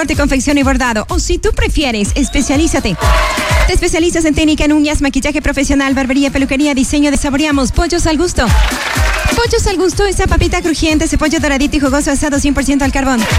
corte, confección y bordado. O si tú prefieres, especialízate. Te especializas en técnica en uñas, maquillaje profesional, barbería, peluquería, diseño. Saboreamos Pollos al Gusto. Pollos al Gusto, esa papita crujiente, ese pollo doradito y jugoso asado 100% al carbón.